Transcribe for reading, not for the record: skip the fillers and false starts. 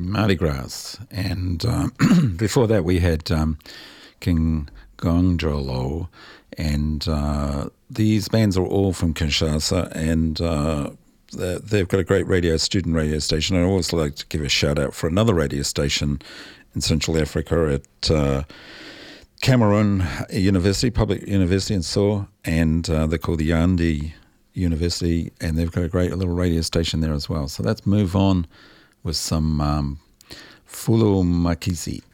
Mardi Gras. And before that we had King Gongjolo. And these bands are all from Kinshasa, and they've got a great student radio station. I'd also like to give a shout out for another radio station in Central Africa at Cameroon University, Public University in Soar, and they're called the Yandi University, and they've got a great little radio station there as well. So let's move on with some Fulu Makisi.